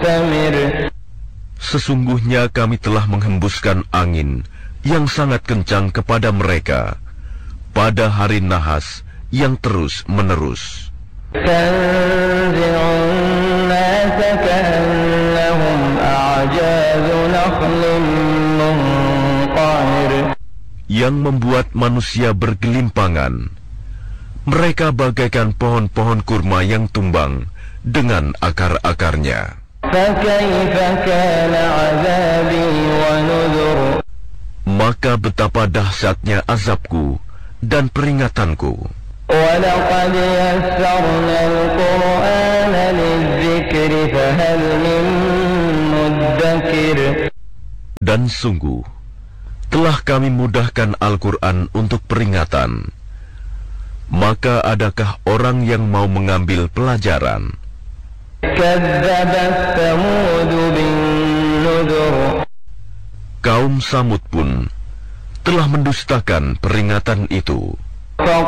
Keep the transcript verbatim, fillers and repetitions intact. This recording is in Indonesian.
Sesungguhnya kami telah menghembuskan angin yang sangat kencang kepada mereka pada hari nahas yang terus menerus. Yang membuat manusia bergelimpangan. Mereka bagaikan pohon-pohon kurma yang tumbang dengan akar-akarnya. Maka betapa dahsyatnya azabku dan peringatanku. Dan sungguh telah kami mudahkan Al-Quran untuk peringatan. Maka adakah orang yang mau mengambil pelajaran? Kaum Samud pun telah mendustakan peringatan itu.